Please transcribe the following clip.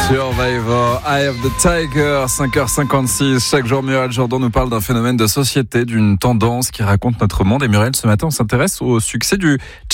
Survivor, Eye of the Tiger, 5h56. Chaque jour, Muriel Jourdan nous parle d'un phénomène de société, d'une tendance qui raconte notre monde. Et Muriel, ce matin, on s'intéresse au succès du